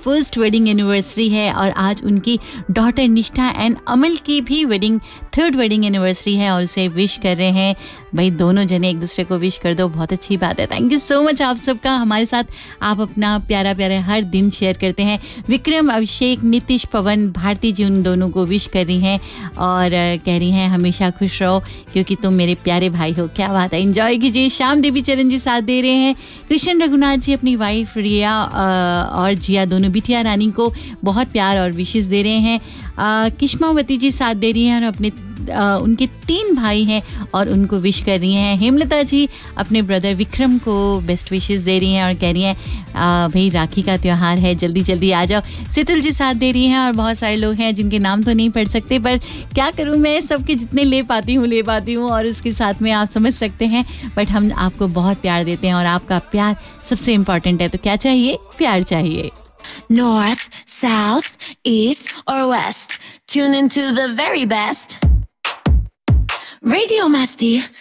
First wedding anniversary है और आज उनकी डॉटर निष्ठा एंड अमल की भी थर्ड वेडिंग एनिवर्सरी है और उसे विश कर रहे हैं। भाई दोनों जने एक दूसरे को विश कर दो, बहुत अच्छी बात है। थैंक यू सो मच आप सबका, हमारे साथ आप अपना प्यारा प्यारा हर दिन शेयर करते हैं। विक्रम, अभिषेक, नीतीश, पवन, भारती जी उन दोनों को विश कर रही हैं और कह रही हैं हमेशा खुश रहो क्योंकि तुम मेरे प्यारे भाई हो। क्या बात है, एंजॉय कीजिए। श्याम देवी चरण जी साथ दे रहे हैं। कृष्ण रघुनाथ जी अपनी वाइफ रिया और जिया दोनों बिटिया रानी को बहुत प्यार और विशेष दे रहे हैं। किश्मावती जी साथ दे रही हैं और अपने उनके 3 भाई हैं और उनको विश कर रही हैं। हेमलता जी अपने ब्रदर विक्रम को बेस्ट विशेस दे रही हैं और कह रही हैं भाई राखी का त्यौहार है, जल्दी जल्दी आ जाओ। शीतल जी साथ दे रही हैं और बहुत सारे लोग हैं जिनके नाम तो नहीं पढ़ सकते, पर क्या करूं, मैं सबके जितने ले पाती हूं और उसके साथ में आप समझ सकते हैं। बट हम आपको बहुत प्यार देते हैं और आपका प्यार सबसे इम्पॉर्टेंट है। तो क्या चाहिए? प्यार चाहिए। North, south, east or west, tune into the very best. Radio Masti